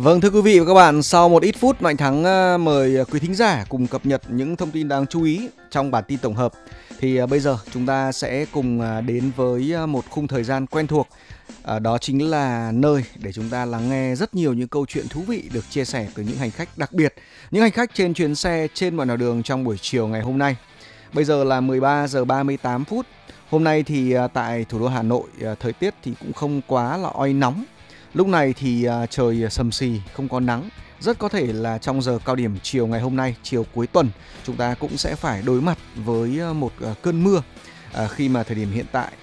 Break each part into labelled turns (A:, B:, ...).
A: Vâng, thưa quý vị và các bạn, sau một ít phút Mạnh Thắng mời quý thính giả cùng cập nhật những thông tin đáng chú ý trong bản tin tổng hợp. Bây giờ chúng ta sẽ cùng đến với một khung thời gian quen thuộc. Đó chính là nơi để chúng ta lắng nghe rất nhiều những câu chuyện thú vị được chia sẻ từ những hành khách đặc biệt, những hành khách trên chuyến xe trên mọi nẻo đường trong buổi chiều ngày hôm nay. Bây giờ là 13 giờ 38 phút. Hôm nay thì tại thủ đô Hà Nội, thời tiết thì cũng không quá là oi nóng. Lúc này thì trời sầm sì, không có nắng. Rất có thể là trong giờ cao điểm chiều ngày hôm nay, chiều cuối tuần, chúng ta cũng sẽ phải đối mặt với một cơn mưa. Khi mà thời điểm hiện tại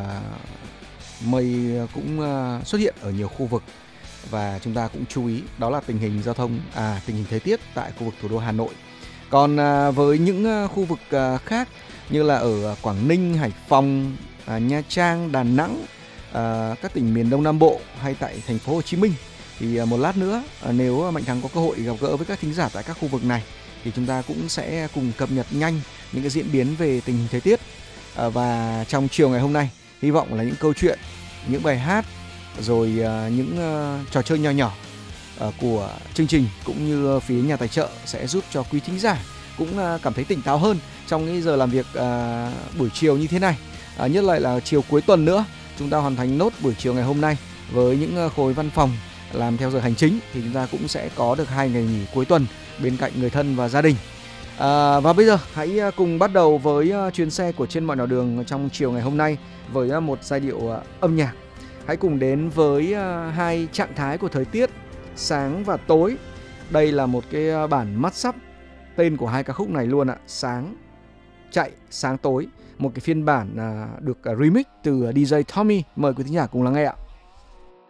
A: mây cũng xuất hiện ở nhiều khu vực. Và chúng ta cũng chú ý đó là tình hình giao thông, tình hình thời tiết tại khu vực thủ đô Hà Nội. Còn với những khu vực khác như là ở Quảng Ninh, Hải Phòng, Nha Trang, Đà Nẵng, các tỉnh miền Đông Nam Bộ hay tại thành phố Hồ Chí Minh thì một lát nữa nếu Mạnh Thắng có cơ hội gặp gỡ với các thính giả tại các khu vực này thì chúng ta cũng sẽ cùng cập nhật nhanh những cái diễn biến về tình hình thời tiết. Và trong chiều ngày hôm nay, hy vọng là những câu chuyện, những bài hát rồi những trò chơi nhỏ nhỏ của chương trình cũng như phía nhà tài trợ sẽ giúp cho quý thính giả cũng cảm thấy tỉnh táo hơn trong cái giờ làm việc buổi chiều như thế này. Nhất là chiều cuối tuần nữa, chúng ta hoàn thành nốt buổi chiều ngày hôm nay với những khối văn phòng làm theo giờ hành chính thì chúng ta cũng sẽ có được 2 ngày nghỉ cuối tuần bên cạnh người thân và gia đình. Và bây giờ hãy cùng bắt đầu với chuyến xe của Trên Mọi Nẻo Đường trong chiều ngày hôm nay với một giai điệu âm nhạc. Hãy cùng đến với hai trạng thái của thời tiết sáng và tối. Đây là một cái bản mashup tên của hai ca khúc này luôn ạ. Sáng chạy, sáng tối. Một cái phiên bản được remix từ DJ Tommy. Mời quý thính giả cùng lắng nghe ạ.